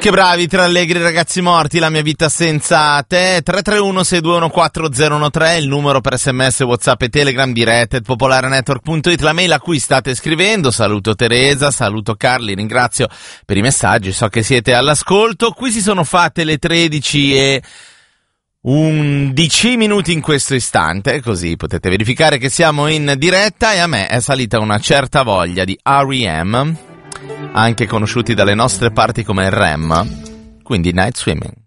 Che bravi, tre allegri ragazzi morti, la mia vita senza te. 331-621-4013, il numero per sms, whatsapp e telegram, diretta popolarenetwork.it, la mail a cui state scrivendo. Saluto Teresa, saluto Carli, ringrazio per i messaggi, so che siete all'ascolto. Qui si sono fatte le 13:11 in questo istante, così potete verificare che siamo in diretta, e a me è salita una certa voglia di R.E.M., anche conosciuti dalle nostre parti come REM, quindi Night Swimming.